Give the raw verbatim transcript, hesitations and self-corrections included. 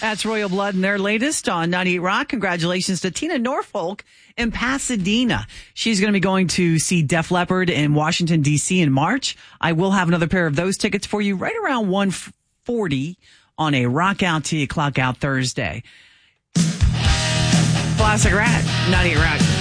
That's Royal Blood and their latest on ninety-eight Rock. Congratulations to Tina Norfolk in Pasadena. She's going to be going to see Def Leppard in Washington, D C in March. I will have another pair of those tickets for you right around one forty on a Rock Out Till You Clock Out Thursday. Classic Rat, ninety-eight Rock.